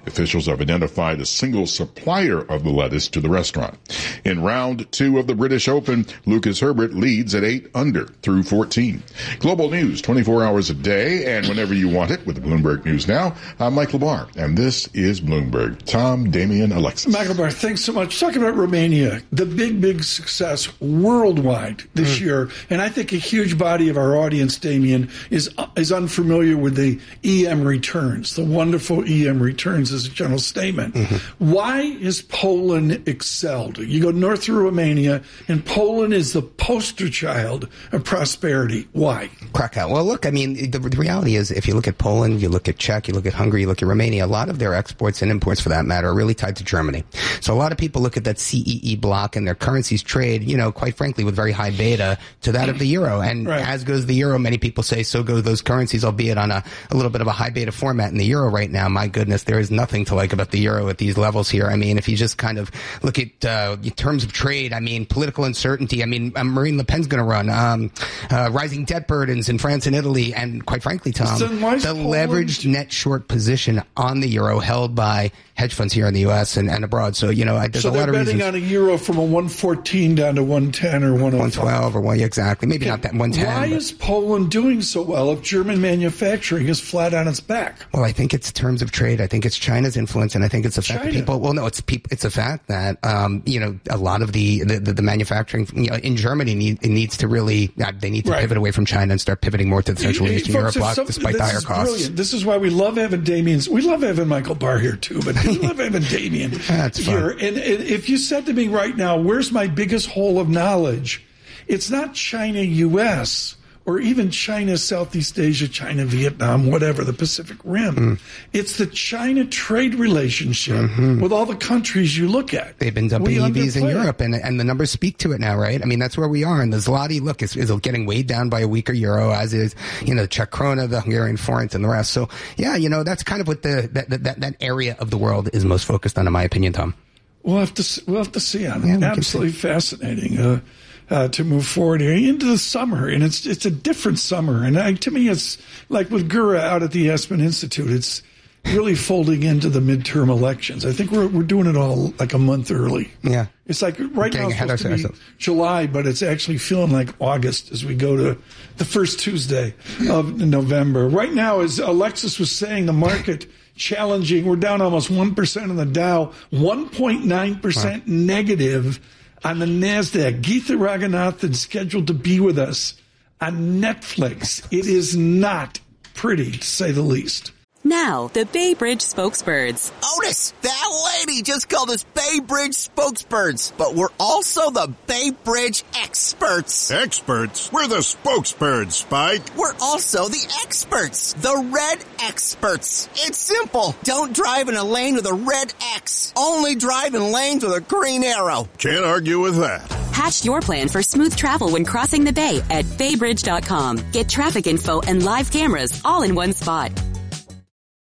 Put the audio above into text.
Officials have identified a single supplier of the lettuce to the restaurant. In round 2 of the British Open, Lucas Herbert leads at 8 under through 14. Global news 24 hours a day and whenever you want it with Bloomberg News Now. I'm Mike LaBar, and this is Bloomberg. Tom, Damian, Alexis. Michael Barr, thanks so much. Talking about Romania, the big success worldwide this year, and I think a huge body of our audience, Damian, is unfamiliar with the EM returns, the wonderful EM returns as a general statement. Why has Poland excelled? You go north through Romania, and Poland is the poster child of prosperity. Why? Krakow. Well, look, I mean, the reality is if you look at Poland, you look at Czech, you look at Hungary, you look at Romania, a lot of their exports and imports, for that matter, are really tied to Germany. So a lot of people look at that CEE bloc and their currencies trade, you know, quite frankly, with very high beta to that of the euro. And as goes the euro, many people say so go those currencies, albeit on a little bit of a high beta format in the euro right now. My goodness, there is nothing to like about the euro at these levels here. I mean, if you just kind of look at terms of trade, I mean, political uncertainty. I mean, Marine Le Pen's going to run, rising debt burdens in France and Italy, and quite frankly, Tom, the leveraged net short position on the euro held by hedge funds here in the U.S. and abroad. So, you know, there's a lot of reasons. So they're betting on a euro from a 114 down to 110 or 112 or exactly. Maybe not that 110. Why is Poland doing so well if German manufacturing is flat on its back? Well, I think it's terms of trade. I think it's China's influence, and I think it's the fact that people. Well, no, it's the fact that you know, a lot of the manufacturing, you know, in Germany needs to really they need to pivot away from China and start pivoting more to the Central Eastern Europe bloc, despite the higher costs. Brilliant. This is why we love having Damian's. We love having Michael Barr here too, but we love having Damian here. And if you said to me right now, where's my biggest hole of knowledge? It's not China, U.S., or even China, Southeast Asia, China, Vietnam, whatever, the Pacific Rim. It's the China trade relationship with all the countries you look at. They've been dumping EVs in Europe, and the numbers speak to it now, right? I mean, that's where we are. And the zloty, look, is getting weighed down by a weaker euro, as is, you know, the Czech krona, the Hungarian forint, and the rest. So, yeah, you know, that's kind of what that area of the world is most focused on, in my opinion, Tom. We'll have to see on it. Absolutely fascinating. To move forward here into the summer, and it's a different summer. And to me, it's like with Gura out at the Aspen Institute. It's really folding into the midterm elections. I think we're doing it all like a month early. Yeah, it's like right now it's supposed to be July, but it's actually feeling like August as we go to the first Tuesday of November. Right now, as Alexis was saying, the market challenging. We're down almost 1% on the Dow, 1.9% negative on the NASDAQ. Geetha Raghunathan scheduled to be with us on Netflix. It is not pretty, to say the least. Now, the Bay Bridge spokesbirds. Otis, that lady just called us Bay Bridge spokesbirds, but we're also the Bay Bridge experts. Experts? We're the spokesbirds, Spike. We're also the experts, the red experts. It's simple. Don't drive in a lane with a red X. Only drive in lanes with a green arrow. Can't argue with that. Hatch your plan for smooth travel when crossing the bay at baybridge.com. Get traffic info and live cameras all in one spot.